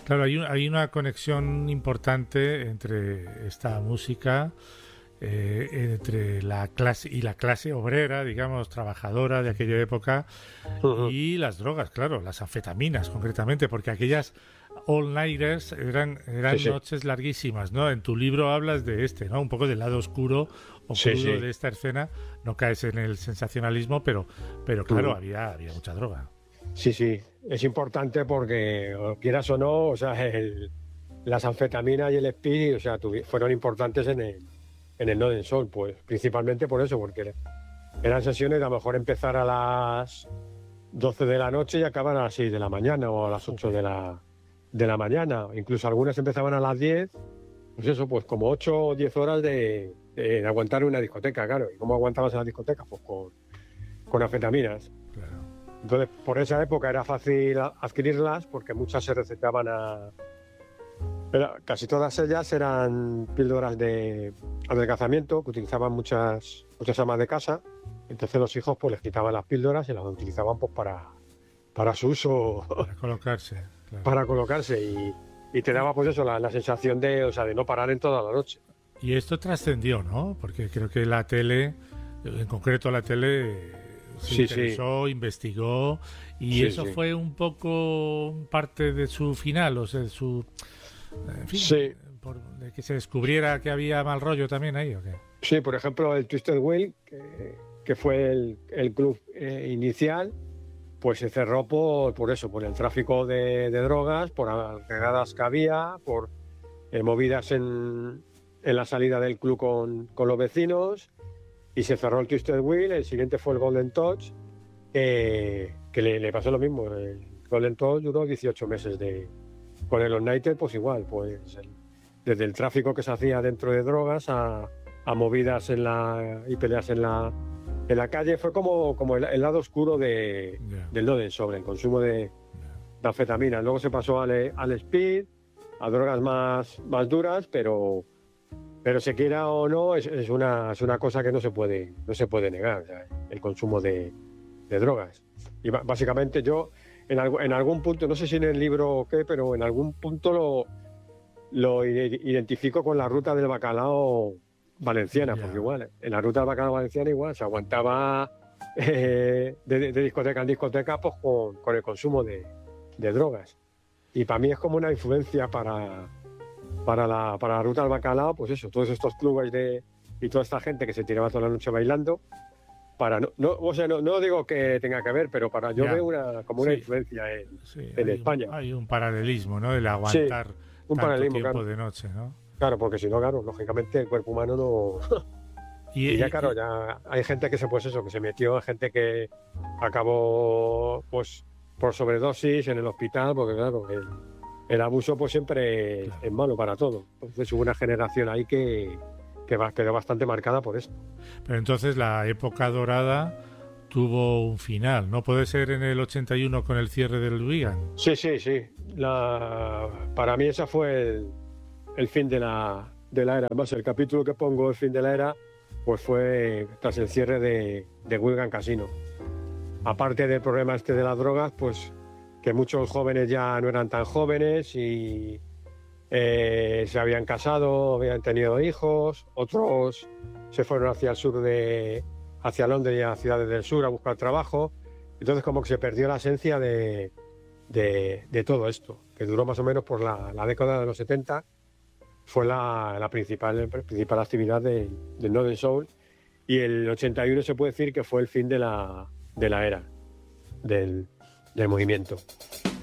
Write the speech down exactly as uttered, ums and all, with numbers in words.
Claro, hay, un- hay una conexión importante entre esta música, eh, entre la clase y la clase obrera, digamos, trabajadora de aquella época, Ujú. y las drogas, claro, las anfetaminas concretamente, porque aquellas all-nighters eran, Sí, eran sí, noches larguísimas, ¿no? En tu libro hablas de este, ¿no? Un poco del lado oscuro o sí, crudo de sí. esta escena. No caes en el sensacionalismo, pero, pero claro, Ujú. había, había mucha droga. Sí, sí, es importante porque, o quieras o no, o sea, el- las anfetaminas y el speed, o sea, tuvi- fueron importantes en el, en el Northern Soul, pues principalmente por eso, porque eran sesiones de a lo mejor empezar a las doce de la noche y acabar a las seis de la mañana o a las ocho Jope. de la, de la mañana. Incluso algunas empezaban a las diez, pues eso, pues como ocho o diez horas de, de aguantar una discoteca, claro. ¿Y cómo aguantabas en la discoteca? Pues con, con anfetaminas. Claro. Entonces, por esa época era fácil a- adquirirlas porque muchas se recetaban a... era- casi todas ellas eran píldoras de adelgazamiento que utilizaban muchas, muchas amas de casa. Entonces los hijos pues les quitaban las píldoras y las utilizaban pues para, para su uso, Para colocarse, claro. para colocarse. Y, y te Y, daba pues eso, la, la sensación de, o sea, de no parar en toda la noche. y esto trascendió, ¿no? Porque creo que la tele, en concreto la tele, eh, se Sí, sí, interesó, investigó, y sí, eso sí. fue un poco parte de su final, o sea, de su, en fin, Sí, por, de que se descubriera que había mal rollo también ahí, ¿o qué? sí, por ejemplo, el Twisted Wheel, que, que fue el, el club eh, inicial, pues se cerró por, por eso, por el tráfico de, de drogas, por regadas que había, por eh, movidas en, en la salida del club con, con los vecinos, y se cerró el Twisted Wheel. El siguiente fue el Golden Touch, eh, que le, le pasó lo mismo. El Golden Touch duró dieciocho meses de, con el United, pues igual, pues el- desde el tráfico que se hacía dentro de drogas a, a movidas en la, y peleas en la, en la calle, fue como, como el, el lado oscuro de, Ya, del Loden, sobre el consumo de, de anfetaminas. Luego se pasó al, al speed, a drogas más, más duras, pero, pero se quiera o no, es, es una, es una cosa que no se puede, no se puede negar, o sea, el consumo de, de drogas. Y ba- básicamente yo, en, algo- en algún punto, no sé si en el libro o qué, pero en algún punto lo, lo i- identifico con la ruta del bacalao valenciana, porque ya. igual, en la ruta del bacalao valenciana igual se aguantaba eh, de, de discoteca en discoteca pues con, con el consumo de, de drogas. Y para mí es como una influencia para, para, la, para la ruta del bacalao, pues eso, todos estos clubes de, y toda esta gente que se tiraba toda la noche bailando. Para no, no, o sea, no, no digo que tenga que ver, pero para yo Ya, veo una, como una sí, influencia en, sí, en hay un, España. hay un paralelismo, ¿no? El Sí, aguantar un tanto paralelismo, tiempo claro. de noche, ¿no? Claro, porque si no, claro, lógicamente el cuerpo humano no. Y, Y ya, y- claro, y- ya hay gente que se, pues eso, que se metió, gente que acabó, pues, por sobredosis en el hospital, porque claro, el, el abuso, pues siempre es, claro. es malo para todo. Entonces hubo una generación ahí que, que va- quedó bastante marcada por esto. Pero entonces la época dorada tuvo un final, ¿no? Puede ser en el ochenta y uno con el cierre del Wigan. Sí, sí, sí. La, para mí ese fue el, el fin de la, de la era. Además, el capítulo que pongo, el fin de la era, pues fue tras el cierre de, de Wigan Casino. Aparte del problema este de las drogas, pues que muchos jóvenes ya no eran tan jóvenes y eh, se habían casado, habían tenido hijos, otros se fueron hacia el sur de, hacia Londres y a ciudades del sur a buscar trabajo. Entonces como que se perdió la esencia de, de, de todo esto, que duró más o menos por la, la década de los setenta, fue la, la principal, principal actividad de, del Northern Soul, y el ochenta y uno se puede decir que fue el fin de la, de la era del, del movimiento.